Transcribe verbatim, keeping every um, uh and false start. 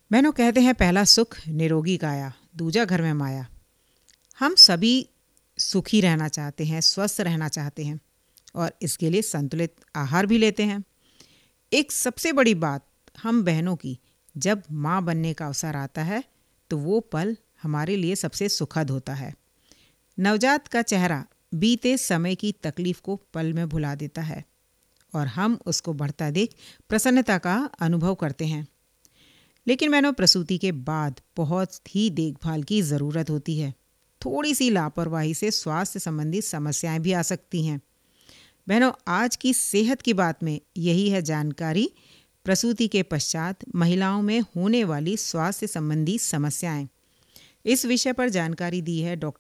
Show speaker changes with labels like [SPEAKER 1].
[SPEAKER 1] बहनों, कहते हैं पहला सुख निरोगी काया, दूजा घर में माया। हम सभी सुखी रहना चाहते हैं, स्वस्थ रहना चाहते हैं और इसके लिए संतुलित आहार भी लेते हैं। एक सबसे बड़ी बात हम बहनों की, जब माँ बनने का अवसर आता है तो वो पल हमारे लिए सबसे सुखद होता है। नवजात का चेहरा बीते समय की तकलीफ को पल में भुला देता है और हम उसको बढ़ता देख प्रसन्नता का अनुभव करते हैं। लेकिन बहनों, प्रसूति के बाद बहुत ही देखभाल की ज़रूरत होती है। थोड़ी सी लापरवाही से स्वास्थ्य संबंधी समस्याएं भी आ सकती हैं। बहनों, आज की सेहत की बात में यही है जानकारी, प्रसूति के पश्चात महिलाओं में होने वाली स्वास्थ्य संबंधी समस्याएं। इस विषय पर जानकारी दी है डॉक्टर